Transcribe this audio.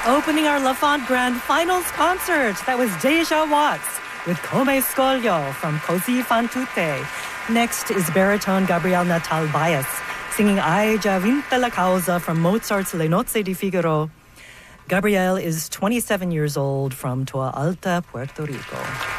Opening our Lafont Grand Finals concert, that was Deja Watts with Come Scoglio from Così fan tutte. Next is baritone Gabriel Natal Baez singing Hai già vinta la causa from Mozart's Le Nozze di Figaro. Gabriel is 27 years old from Toa Alta, Puerto Rico.